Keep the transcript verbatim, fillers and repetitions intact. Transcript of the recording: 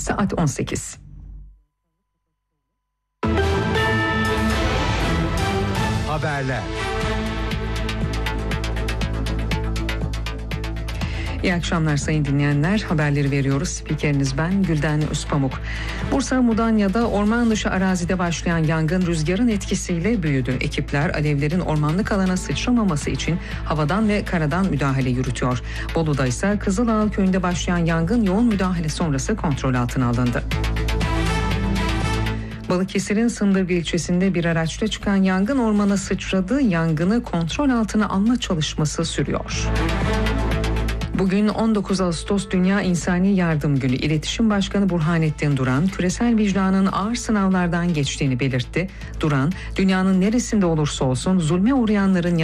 saat on sekiz. Haberler. İyi akşamlar sayın dinleyenler. Haberleri veriyoruz. Spikeriniz ben Gülden Özpamuk. Bursa Mudanya'da orman dışı arazide başlayan yangın rüzgarın etkisiyle büyüdü. Ekipler alevlerin ormanlık alana sıçramaması için havadan ve karadan müdahale yürütüyor. Bolu'da ise Kızılağıl köyünde başlayan yangın yoğun müdahale sonrası kontrol altına alındı. Balıkesir'in Sındırgı ilçesinde bir araçla çıkan yangın ormana sıçradı. Yangını kontrol altına alma çalışması sürüyor. Bugün on dokuz Ağustos Dünya İnsani Yardım Günü. İletişim Başkanı Burhanettin Duran, küresel vicdanın ağır sınavlardan geçtiğini belirtti. Duran, dünyanın neresinde olursa olsun zulme uğrayanların